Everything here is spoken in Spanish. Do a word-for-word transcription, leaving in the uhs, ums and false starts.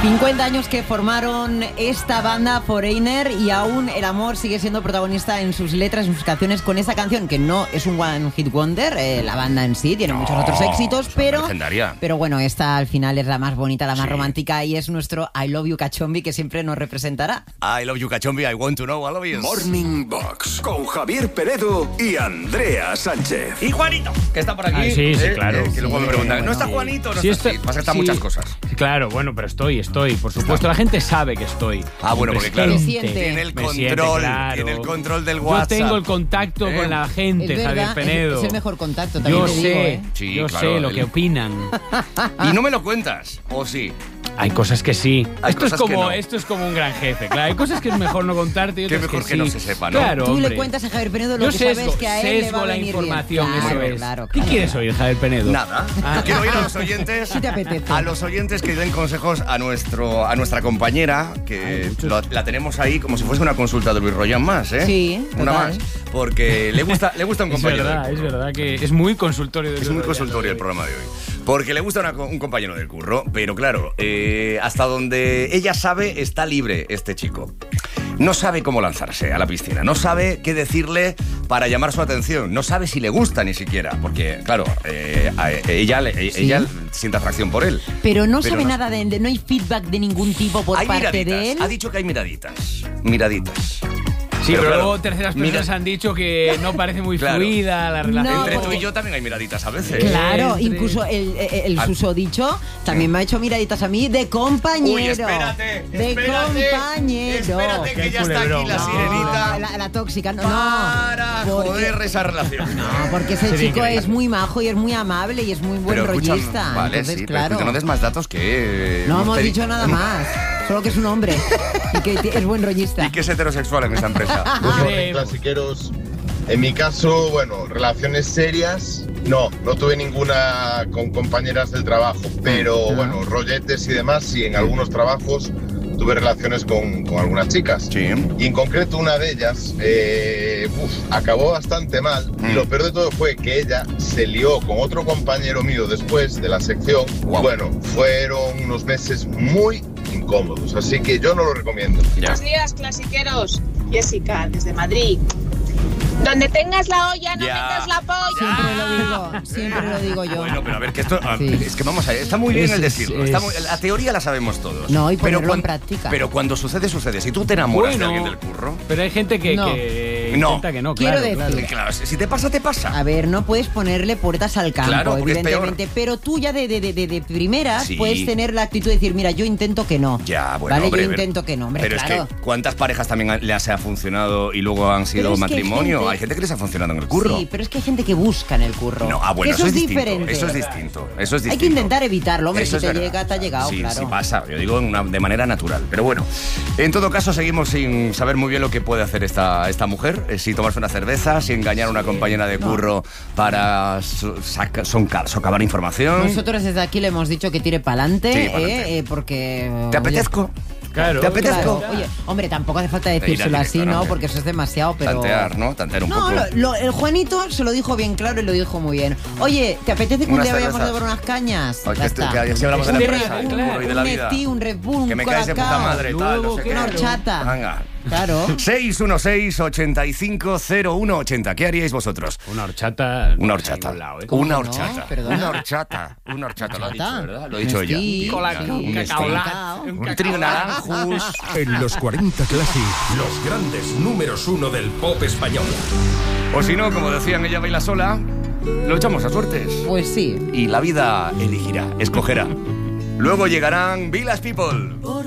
cincuenta años que formaron esta banda Foreigner y aún el amor sigue siendo protagonista en sus letras, en sus canciones, con esta canción que no es un one hit wonder, eh, la banda en sí tiene no, muchos otros éxitos, pero, pero bueno, esta al final es la más bonita, la más sí. romántica y es nuestro I Love You Cachombi que siempre nos representará. I Love You Cachombi, I want to know, I love you. Morning Box con Javier Penedo y Andrea Sánchez. Y Juanito, que está por aquí. Ah, sí, sí, eh, claro. Eh, que luego sí, me preguntan, bueno, ¿no está sí. Juanito? No sí está, está, sí, pasa que están sí, muchas cosas. Claro, bueno, pero estoy, estoy, por supuesto. La gente sabe que estoy. Ah, bueno, porque claro, tiene el Me control, siente, claro. tiene el control del WhatsApp. Yo tengo el contacto ¿Eh? con la gente, es Javier verdad, Penedo. Es, es el mejor contacto, también Yo te sé, digo, ¿eh? Sí, yo claro, sé lo el... que opinan. Y no me lo cuentas, ¿o sí? Hay cosas que sí. Hay esto, es cosas como, que no. esto es como un gran jefe, claro. Hay cosas que es mejor no contarte y Qué otras mejor que, que no sí. se sepa, ¿no? Claro, Tú hombre. le cuentas a Javier Penedo lo Yo que sesgo, sabes que a él le sesgo va a la venir información, bien. eso Claro, es. claro, ¿Qué claro. quieres oír, Javier Penedo? Nada. Ah. Quiero oír a los oyentes. ¿Qué te apetece? A los oyentes que den consejos a nuestro a nuestra compañera, que Ay, lo, la tenemos ahí como si fuese una consulta de Luis Royan más, ¿eh? Sí, una total. más. Porque le gusta, le gusta un Es compañero. verdad, del es curro. verdad que es muy consultorio. De Es muy consultorio el programa de hoy. Porque le gusta una, un compañero del curro, pero claro, eh, hasta donde ella sabe está libre este chico. No sabe cómo lanzarse a la piscina, no sabe qué decirle para llamar su atención, no sabe si le gusta ni siquiera, porque claro, eh, a- ella, le- Sí. ella siente atracción por él. Pero no Pero sabe no- nada de, de- no hay feedback de ningún tipo por Hay parte miraditas, de él. ha dicho que hay miraditas, miraditas. Sí, pero, claro, luego terceras personas mira- han dicho que no parece muy Claro. fluida la relación. No. Entre tú y yo también hay miraditas a veces. Claro, Entre- incluso el, el, el Al- susodicho también me ha hecho miraditas a mí de compañero. Uy, espérate, de espérate, compañero. espérate que Qué ya está aquí culebrón. la No, sirenita. La, la tóxica, no, Para no. Porque, joder esa relación. no, porque ese Sería chico increíble. es muy majo y es muy amable y es muy buen Pero escucha, rollista. vale, Entonces, sí, claro. pero escucha, no des más datos que... No hemos Teni- dicho nada más. Solo que es un hombre y que t- es buen rollista. Y que es heterosexual en esta empresa. Hombre, Clasiqueros. En mi caso, bueno, relaciones serias, no, no tuve ninguna con compañeras del trabajo, pero Ah. bueno, rolletes y demás, sí, en algunos trabajos tuve relaciones con, con algunas chicas. Sí. Y en concreto una de ellas eh, uf, acabó bastante mal y Mm. lo peor de todo fue que ella se lió con otro compañero mío después de la sección. Guau. Y bueno, fueron unos meses muy incómodos, así que yo no lo recomiendo. Ya. Buenos días, clasiqueros. Jessica, desde Madrid. Donde tengas la olla, no Ya. metas la polla. Siempre lo digo, siempre lo digo yo. Bueno, pero a ver, que esto... a- Sí. Es que vamos a ver, está muy bien Es- el decirlo. es- está muy- la teoría la sabemos todos. No, y pero ponerlo en cuan- práctica. Pero cuando sucede, sucede. Si tú te enamoras Bueno, de alguien del curro... pero hay gente que, No. que No. intenta que no, Quiero claro, decir- claro. Claro, si te pasa, te pasa. A ver, no puedes ponerle puertas al campo, Claro, porque es evidentemente, pero tú ya de, de, de, de- de primeras Sí. puedes tener la actitud de decir, mira, yo intento que no. Ya, bueno, Vale, hombre, yo pero- intento que no, hombre, Pero claro. es que, ¿cuántas parejas también les ha funcionado y luego han sido Pero es que hay matrimonio? gente- Hay gente que les ha funcionado en el curro. Sí, pero es que hay gente que busca en el curro. No, ah, bueno, eso, eso, es distinto. diferente. Eso es distinto. Eso es distinto. Hay que intentar evitarlo, hombre, Eso si es te verdad. llega, te ha llegado, sí, claro. Sí pasa, yo digo una- de manera natural. Pero bueno, en todo caso seguimos sin saber muy bien lo que puede hacer esta, esta mujer. eh, Si tomarse una cerveza, si engañar a una compañera de curro para so- saca- sonca- socavar información. Nosotros desde aquí le hemos dicho que tire para adelante, Sí, pa'lante. eh, eh, porque... ¿Te apetezco? Claro. ¿Te apetezco? Claro, oye, hombre, tampoco hace falta Ir decírselo al así, directo, ¿no? ¿no? Porque eso es demasiado, pero... Tantear, ¿no? Tantear un No, poco. lo- lo- el Juanito se lo dijo bien claro y lo dijo muy bien. Oye, ¿te apetece que un Unas día vayamos a cervezas. tomar unas cañas? Ay, Ya que esto- está. que así hablamos de la Un empresa, Red del Bull, curro y de la un vida. Nestí, un Red Bull, un Que me caes de puta Colacao, madre, tal, no Luego, sé ¿qué? qué. una horchata. Venga. Claro. seis uno seis, ocho cinco cero uno ocho cero. ¿Qué haríais vosotros? Una horchata. Una no horchata. está en ningún lado, ¿eh? Una no? horchata. Perdona. Una horchata. Una horchata. Lo ha dicho, ¿Horchata? ¿verdad? Lo ha dicho ella. Sí, Colacao, sí, un Nestí. cacao lat, Cacao. un Un cacao trío lat. naranjus. En los cuarenta Classic, los grandes números uno del pop español. O si no, como decían, ella baila sola, lo echamos a suertes. Pues sí. Y la vida elegirá, escogerá. Luego llegarán Village People.